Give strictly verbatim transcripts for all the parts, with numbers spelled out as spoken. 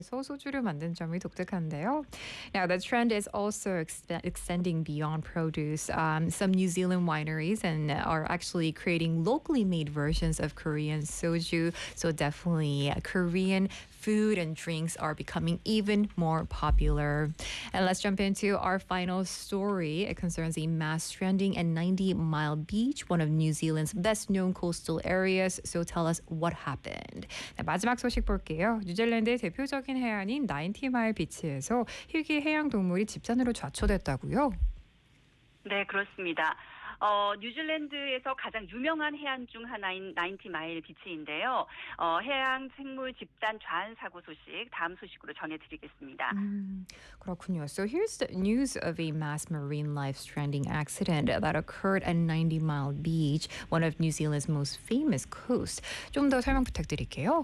소주를 만든 점이 독특한데요. Now, the trend is also ex- extending beyond produce. Um, some New Zealand wineries and are actually creating locally made versions of Korean soju. So definitely, uh, Korean food and drinks are becoming even more popular. And let's jump into our final story. It concerns a mass stranding at ninety Mile Beach, one of New Zealand's best-known coastal areas. So tell us what happened. 네, 마지막 소식 볼게요. 뉴질랜드의 대표적인 해안인 나인티 마일 비치에서 희귀 해양 동물이 집단으로 좌초됐다고요? 네, 그렇습니다. 어, 뉴질랜드에서 가장 유명한 해안 중 하나인 나인티 마일 비치인데요. 어, 해양 생물 집단 좌안 사고 소식 다음 소식으로 전해드리겠습니다. 음, 그렇군요. So here's the news of a mass marine life stranding accident that occurred at ninety Mile Beach, one of New Zealand's most famous coasts. 좀 더 설명 부탁드릴게요.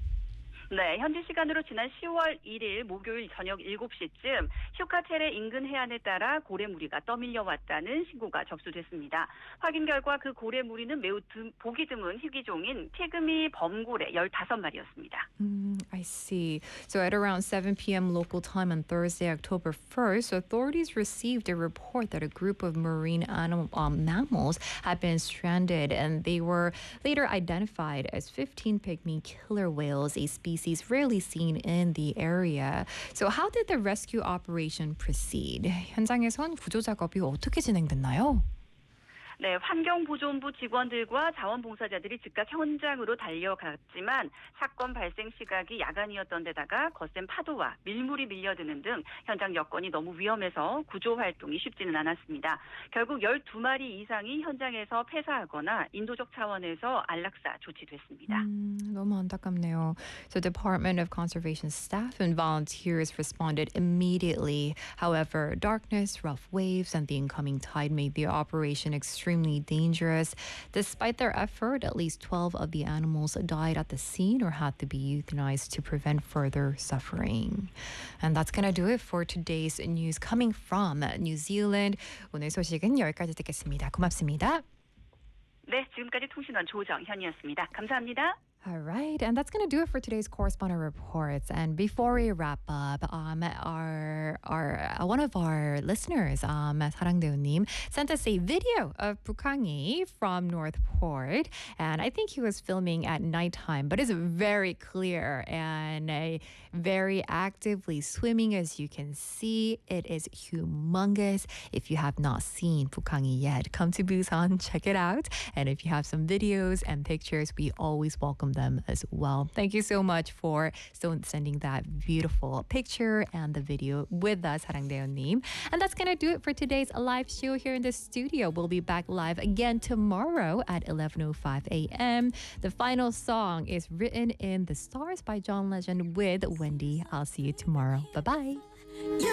네, 현지 시간으로 지난 시월 일일 목요일 저녁 일곱 시쯤 휴카테레 인근 해안에 따라 고래 무리가 떠밀려 왔다는 신고가 접수됐습니다. 확인 결과 그 고래 무리는 매우 드, 보기 드문 희귀종인 피그미 범고래 열다섯 마리였습니다. Mm, I see. So at around seven p.m. local time on Thursday, October first, authorities received a report that a group of marine animal, um, mammals had been stranded, and they were later identified as fifteen pygmy killer whales, a species rarely seen in the area. So how did the rescue operation proceed? 현장에선 구조 작업이 어떻게 진행됐나요? 네, 환경보존부 직원들과 자원봉사자들이 즉각 현장으로 달려갔지만 사건 발생 시각이 야간이었던 데다가 거센 파도와 밀물이 밀려드는 등 현장 여건이 너무 위험해서 구조 활동이 쉽지는 않았습니다. 결국 열두 마리 이상이 현장에서 폐사하거나 인도적 차원에서 안락사 조치됐습니다. 음, 너무 안타깝네요. So Department of Conservation staff and volunteers responded immediately. However, darkness, rough waves, and the incoming tide made the operation extremely extremely dangerous. Despite their effort, at least twelve of the animals died at the scene or had to be euthanized to prevent further suffering. And that's going to do it for today's news coming from New Zealand. 오늘 소식은 여기까지 듣겠습니다. 고맙습니다. 네, 지금까지 통신원 조정현이었습니다. 감사합니다. All right, and that's going to do it for today's correspondent reports. And before we wrap up, um, our our uh, one of our listeners, um, 사랑대우님, sent us a video of Bukhangi from Northport, and I think he was filming at nighttime, but it's very clear and uh, very actively swimming, as you can see. It is humongous. If you have not seen Bukhangi yet, come to Busan, check it out. And if you have some videos and pictures, we always welcome them as well. Thank you so much for sending that beautiful picture and the video with us, 사랑대우님. And that's going to do it for today's live show here in the studio. We'll be back live again tomorrow at eleven oh five a.m. The final song is Written in the Stars by John Legend with Wendy. I'll see you tomorrow. Bye-bye.